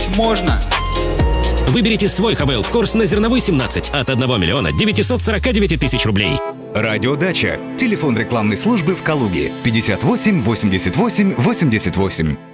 Жить можно. Выберите свой ХВЛ в курс на Зерновой 17 от 1 миллиона 949 тысяч рублей. Радиодача. Телефон рекламной службы в Калуге 58 88 88.